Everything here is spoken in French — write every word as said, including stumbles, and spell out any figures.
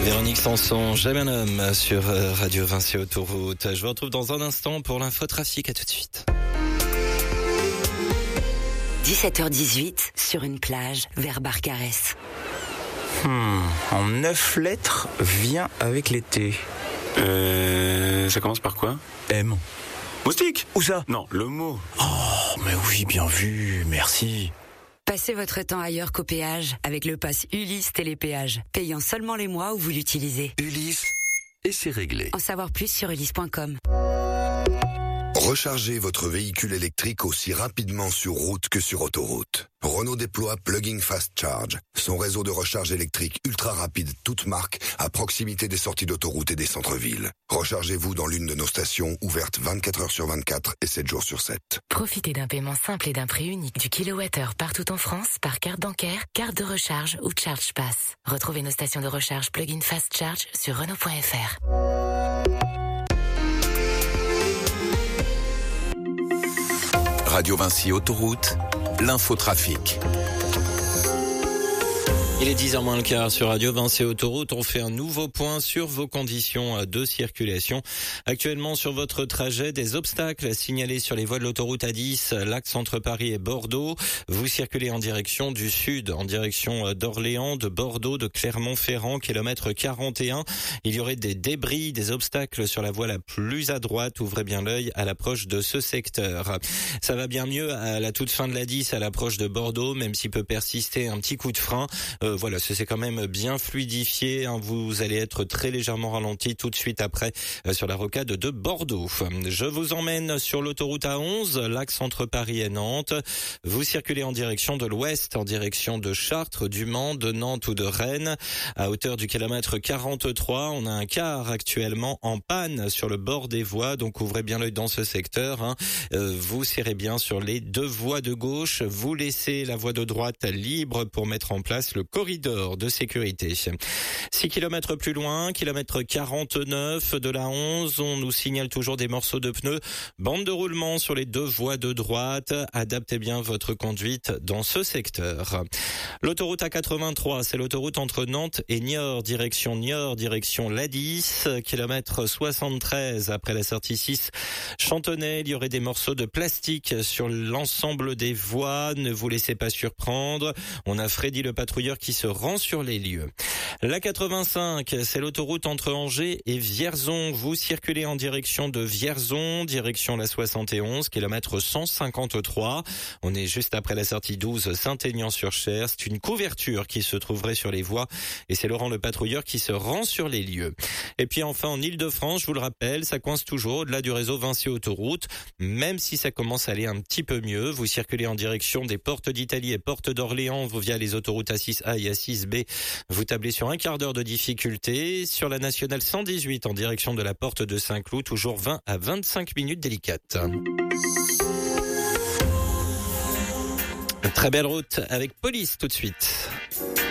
Véronique Sanson, Jamais un homme sur Radio Vinci Autoroute. Je vous retrouve dans un instant pour l'infotrafic. À tout de suite. dix-sept heures dix-huit, sur une plage, vers Barcarès. Hmm, en neuf lettres, vient avec l'été. Euh, ça commence par quoi? M. Moustique? Où ça? Non, le mot. Oh, mais oui, bien vu, merci. Passez votre temps ailleurs qu'au péage avec le pass Ulysse Télépéage, payant seulement les mois où vous l'utilisez. Ulysse, et c'est réglé. En savoir plus sur ulysse point com. Rechargez votre véhicule électrique aussi rapidement sur route que sur autoroute. Renault déploie Plug-in Fast Charge, son réseau de recharge électrique ultra rapide toute marque à proximité des sorties d'autoroute et des centres-villes. Rechargez-vous dans l'une de nos stations ouvertes vingt-quatre heures sur vingt-quatre et sept jours sur sept. Profitez d'un paiement simple et d'un prix unique du kilowattheure partout en France par carte bancaire, carte de recharge ou Charge Pass. Retrouvez nos stations de recharge Plug-in Fast Charge sur Renault point F R. Radio Vinci Autoroute, l'infotrafic. Il est dix heures moins le quart sur Radio Vinci Autoroute. On fait un nouveau point sur vos conditions de circulation. Actuellement sur votre trajet, des obstacles signalés sur les voies de l'autoroute A dix, l'axe entre Paris et Bordeaux. Vous circulez en direction du sud, en direction d'Orléans, de Bordeaux, de Clermont-Ferrand, kilomètre quarante et un. Il y aurait des débris, des obstacles sur la voie la plus à droite. Ouvrez bien l'œil à l'approche de ce secteur. Ça va bien mieux à la toute fin de l'A dix, à l'approche de Bordeaux, même s'il peut persister un petit coup de frein. Euh, voilà, c'est quand même bien fluidifié. Hein. Vous allez être très légèrement ralenti tout de suite après euh, sur la rocade de Bordeaux. Je vous emmène sur l'autoroute A onze, l'axe entre Paris et Nantes. Vous circulez en direction de l'ouest, en direction de Chartres, du Mans, de Nantes ou de Rennes. À hauteur du kilomètre quarante-trois, on a un car actuellement en panne sur le bord des voies. Donc ouvrez bien l'œil dans ce secteur. Hein. Euh, vous serrez bien sur les deux voies de gauche. Vous laissez la voie de droite libre pour mettre en place le corridor de sécurité. six kilomètres plus loin, kilomètre quarante-neuf de la onze, on nous signale toujours des morceaux de pneus. Bande de roulement sur les deux voies de droite. Adaptez bien votre conduite dans ce secteur. L'autoroute A quatre-vingt-trois, c'est l'autoroute entre Nantes et Niort, direction Niort, direction l'A dix, kilomètre soixante-treize après la sortie six Chantonnay. Il y aurait des morceaux de plastique sur l'ensemble des voies. Ne vous laissez pas surprendre. On a Freddy le patrouilleur qui se rend sur les lieux. La quatre-vingt-cinq, c'est l'autoroute entre Angers et Vierzon. Vous circulez en direction de Vierzon, direction la soixante et onze, kilomètre cent cinquante-trois. On est juste après la sortie douze Saint-Aignan-sur-Cher. C'est une couverture qui se trouverait sur les voies et c'est Laurent le patrouilleur qui se rend sur les lieux. Et puis enfin en Ile-de-France, je vous le rappelle, ça coince toujours au-delà du réseau Vinci Autoroute, même si ça commence à aller un petit peu mieux. Vous circulez en direction des portes d'Italie et portes d'Orléans via les autoroutes A six A et A six B. Vous tablez sur un quart d'heure de difficulté. Sur la nationale cent dix-huit en direction de la porte de Saint-Cloud, toujours vingt à vingt-cinq minutes délicates. Très belle route avec Police tout de suite.